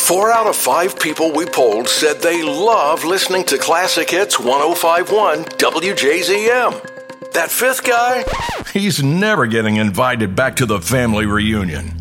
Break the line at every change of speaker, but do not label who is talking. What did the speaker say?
4 out of 5 people we polled said they love listening to Classic Hits 105.1 WJZM. That fifth guy, he's never getting invited back to the family reunion.